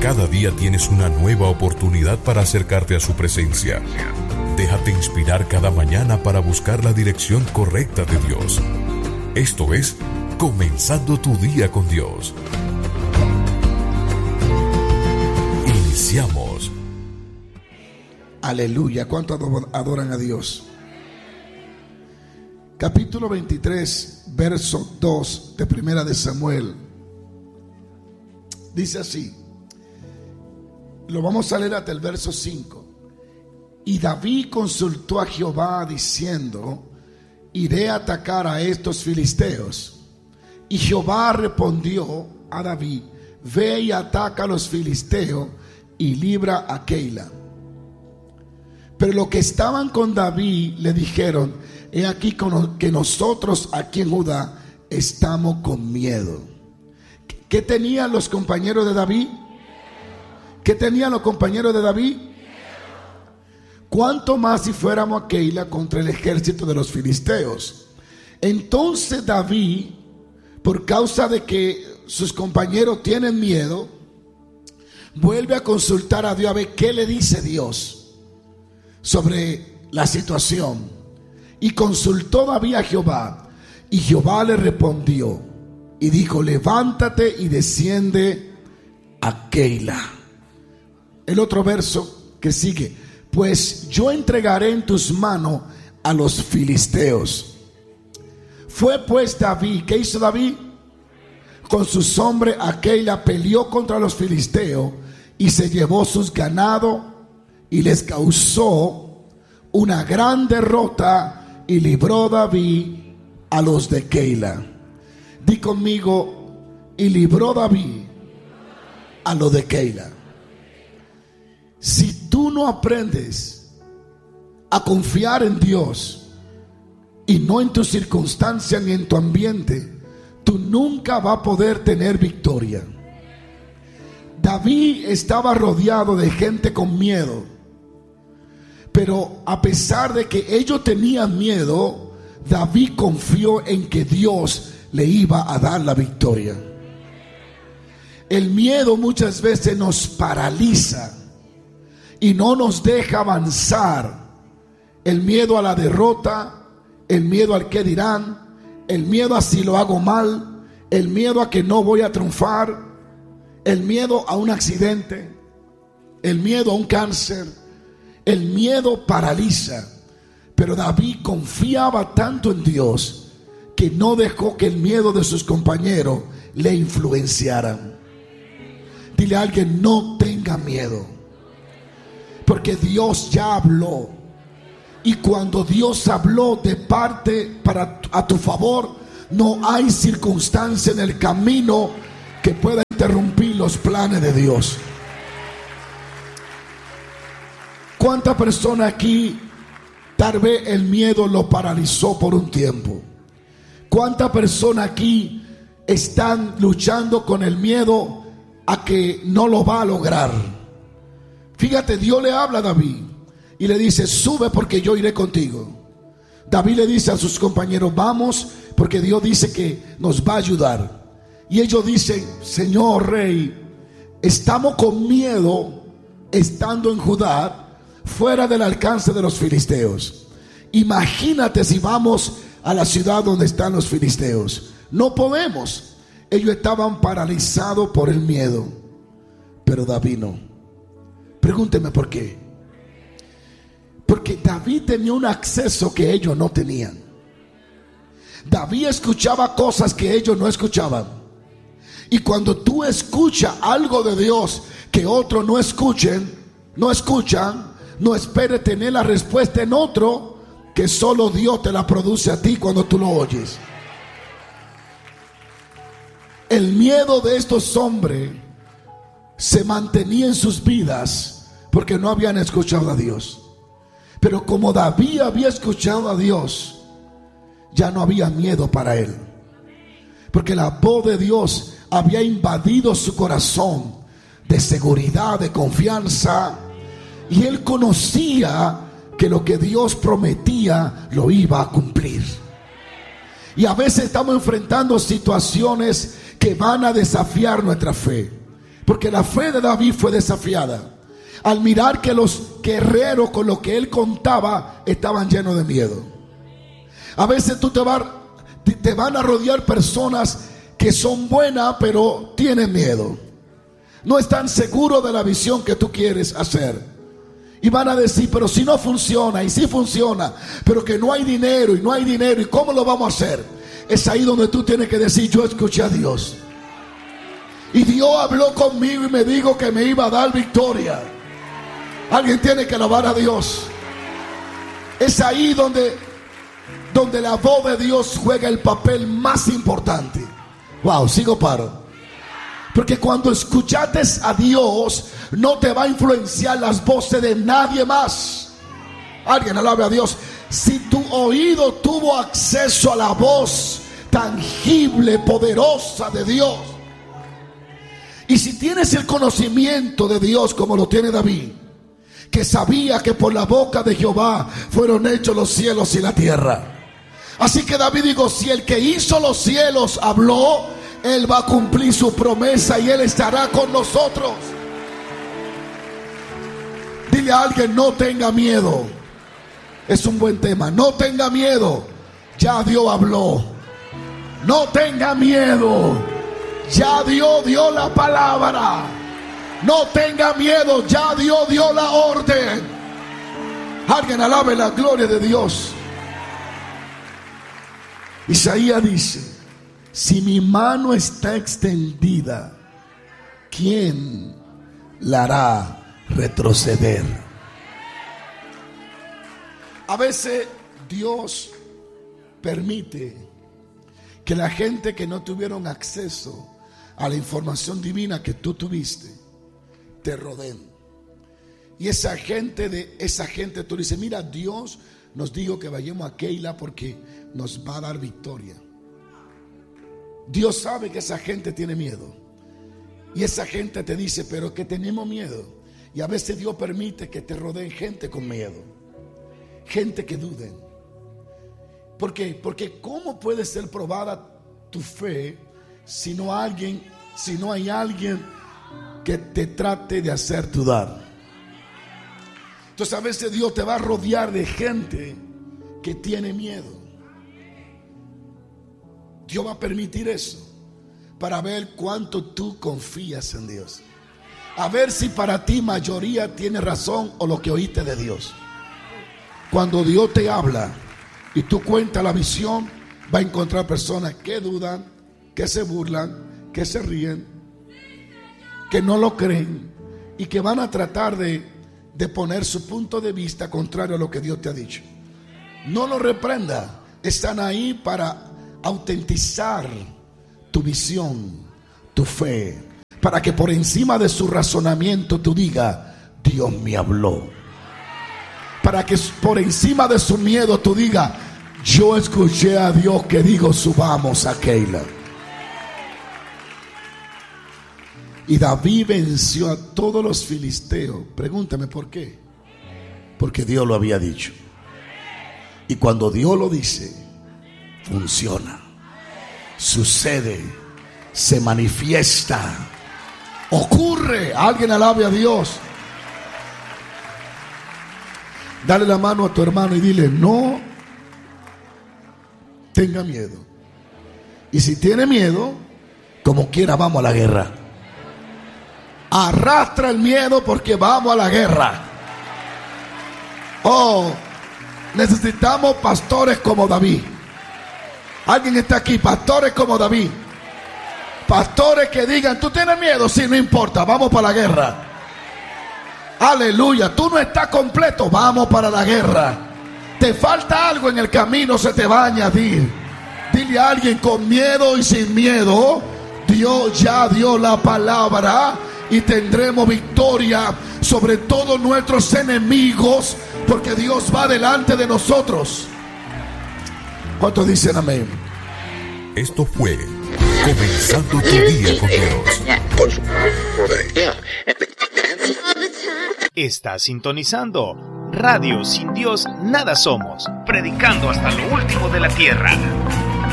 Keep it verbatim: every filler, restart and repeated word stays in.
Cada día tienes una nueva oportunidad para acercarte a su presencia. Déjate inspirar cada mañana para buscar la dirección correcta de Dios. Esto es Comenzando tu Día con Dios. Iniciamos. Aleluya. ¿Cuánto adoran a Dios? Capítulo veintitrés, verso dos de Primera de Samuel. Dice así. Lo vamos a leer hasta el verso cinco. Y David consultó a Jehová diciendo: iré a atacar a estos filisteos. Y Jehová respondió a David: ve y ataca a los filisteos y libra a Keila. Pero los que estaban con David le dijeron: he aquí que nosotros aquí en Judá estamos con miedo. ¿Qué tenían los compañeros de David? ¿Qué tenían los compañeros de David? ¿Cuánto más si fuéramos a Keila contra el ejército de los filisteos? Entonces David, por causa de que sus compañeros tienen miedo, vuelve a consultar a Dios a ver qué le dice Dios sobre la situación. Y consultó David a Jehová, y Jehová le respondió y dijo: levántate y desciende a Keila. El otro verso que sigue: pues yo entregaré en tus manos a los filisteos. Fue pues David, ¿qué hizo David? Con sus hombres a Keila, peleó contra los filisteos y se llevó sus ganados y les causó una gran derrota, y libró David a los de Keila. Di conmigo: y libró David a los de Keila. Si tú no aprendes a confiar en Dios y no en tu circunstancia ni en tu ambiente, tú nunca vas a poder tener victoria. David estaba rodeado de gente con miedo, pero a pesar de que ellos tenían miedo, David confió en que Dios le iba a dar la victoria. El miedo muchas veces nos paraliza y no nos deja avanzar. El miedo a la derrota, el miedo al qué dirán, el miedo a si lo hago mal, el miedo a que no voy a triunfar, el miedo a un accidente, el miedo a un cáncer. El miedo paraliza. Pero David confiaba tanto en Dios que no dejó que el miedo de sus compañeros le influenciaran. Dile a alguien: no tenga miedo, porque Dios ya habló. Y cuando Dios habló de parte para a tu favor, no hay circunstancia en el camino que pueda interrumpir los planes de Dios. ¿Cuántas personas aquí tal vez el miedo lo paralizó por un tiempo? ¿Cuántas personas aquí están luchando con el miedo a que no lo va a lograr? Fíjate, Dios le habla a David y le dice: sube porque yo iré contigo. David le dice a sus compañeros: vamos porque Dios dice que nos va a ayudar. Y ellos dicen: Señor Rey, estamos con miedo estando en Judá, fuera del alcance de los filisteos. Imagínate si vamos a la ciudad donde están los filisteos. No podemos. Ellos estaban paralizados por el miedo, pero David no. Pregúnteme por qué. Porque David tenía un acceso que ellos no tenían. David escuchaba cosas que ellos no escuchaban. Y cuando tú escuchas algo de Dios que otros no escuchen, no escuchan, no espere tener la respuesta en otro, que solo Dios te la produce a ti cuando tú lo oyes. El miedo de estos hombres se mantenía en sus vidas porque no habían escuchado a Dios. Pero como David había escuchado a Dios, ya no había miedo para él, porque la voz de Dios había invadido su corazón de seguridad, de confianza. Y él conocía que lo que Dios prometía lo iba a cumplir. Y a veces estamos enfrentando situaciones que van a desafiar nuestra fe. Porque la fe de David fue desafiada al mirar que los guerreros con los que él contaba estaban llenos de miedo. A veces tú te, va, te van a rodear personas que son buenas pero tienen miedo. No están seguros de la visión que tú quieres hacer. Y van a decir, pero si no funciona, y si funciona, pero que no hay dinero, y no hay dinero, ¿y cómo lo vamos a hacer? Es ahí donde tú tienes que decir, yo escuché a Dios. Y Dios habló conmigo y me dijo que me iba a dar victoria. Alguien tiene que alabar a Dios. Es ahí donde, donde la voz de Dios juega el papel más importante. Wow, sigo paro. Porque cuando escuchaste a Dios, no te va a influenciar las voces de nadie más. Alguien alabe a Dios. Si tu oído tuvo acceso a la voz tangible, poderosa de Dios, y si tienes el conocimiento de Dios como lo tiene David, que sabía que por la boca de Jehová fueron hechos los cielos y la tierra. Así que David dijo, si el que hizo los cielos habló, Él va a cumplir su promesa y Él estará con nosotros. Dile a alguien, no tenga miedo. Es un buen tema. No tenga miedo. Ya Dios habló. No tenga miedo. Ya Dios dio la palabra. No tenga miedo. Ya Dios dio la orden. Alguien alabe la gloria de Dios. Isaías dice, si mi mano está extendida, ¿quién la hará retroceder? A veces Dios permite que la gente que no tuvieron acceso a la información divina que tú tuviste, te rodeen. Y esa gente, de esa gente tú dices, mira, Dios nos dijo que vayamos a Keila porque nos va a dar victoria. Dios sabe que esa gente tiene miedo. Y esa gente te dice, pero que tenemos miedo. Y a veces Dios permite que te rodeen gente con miedo. Gente que duden. ¿Por qué? Porque ¿cómo puede ser probada tu fe si no, alguien, si no hay alguien que te trate de hacer dudar? Entonces a veces Dios te va a rodear de gente que tiene miedo. Dios va a permitir eso para ver cuánto tú confías en Dios. A ver si para ti mayoría tiene razón o lo que oíste de Dios. Cuando Dios te habla y tú cuentas la visión, va a encontrar personas que dudan, que se burlan, que se ríen, que no lo creen y que van a tratar de, de poner su punto de vista contrario a lo que Dios te ha dicho. No lo reprenda. Están ahí para autentizar tu visión, tu fe, para que por encima de su razonamiento tú digas, Dios me habló. Para que por encima de su miedo tú digas, yo escuché a Dios que dijo, subamos a Keila. Y David venció a todos los filisteos. Pregúntame por qué. Porque Dios lo había dicho. Y cuando Dios lo dice, funciona, sucede, se manifiesta, ocurre. Alguien alabe a Dios. Dale la mano a tu hermano y dile, no tenga miedo. Y si tiene miedo, como quiera vamos a la guerra. Arrastra el miedo porque vamos a la guerra. Oh, necesitamos pastores como David. Alguien está aquí, pastores como David. Pastores que digan, ¿tú tienes miedo? Sí, no importa, vamos para la guerra. Aleluya, tú no estás completo, vamos para la guerra. Te falta algo en el camino, se te va a añadir. Dile a alguien, con miedo y sin miedo, Dios ya dio la palabra y tendremos victoria sobre todos nuestros enemigos, porque Dios va delante de nosotros. ¿Cuántos dicen amén? Esto fue Comenzando tu Día con Dios. Está sintonizando Radio Sin Dios Nada Somos, predicando hasta lo último de la tierra.